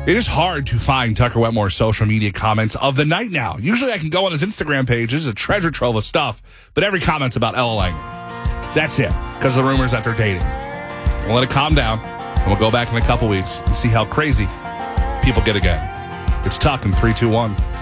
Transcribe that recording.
It is hard to find Tucker Wetmore's social media comments of the night now. Usually I can go on his Instagram page. It's a treasure trove of stuff, but every comment's about Ella Langley. That's it, because of the rumors that they're dating. We'll let it calm down, and we'll go back in a couple weeks and see how crazy people get again. It's Tuck in 3, 2, 1.